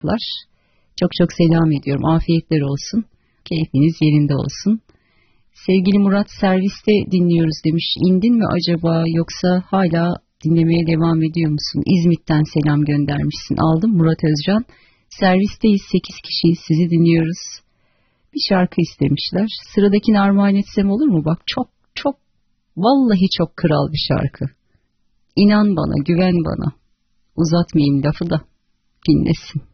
Çok çok selam ediyorum. Afiyetler olsun. Keyfiniz yerinde olsun. Sevgili Murat, serviste dinliyoruz demiş. İndin mi acaba yoksa hala dinlemeye devam ediyor musun? İzmit'ten selam göndermişsin. Aldım Murat Özcan. Servisteyiz, 8 kişiyiz, sizi dinliyoruz. Bir şarkı istemişler. Sıradakini armağan etsem olur mu? Bak çok çok, vallahi çok kral bir şarkı. İnan bana, güven bana. Uzatmayayım lafı da dinlesin.